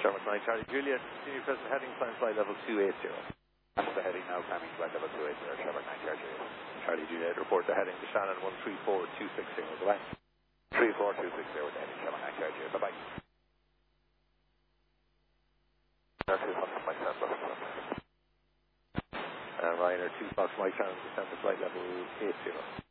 Sherman 9 Charlie Juliet, continue present heading, climb flight level 280. That's the heading now, climbing flight level 280, Sherman 9 Charlie Juliet. Charlie Juliet, report the heading to Shannon 134260. Goodbye. 34260 with the heading, Sherman 9 Charlie Juliet. Bye-bye. Ryanair 2 Fox Mike Channel, descent to flight level 80.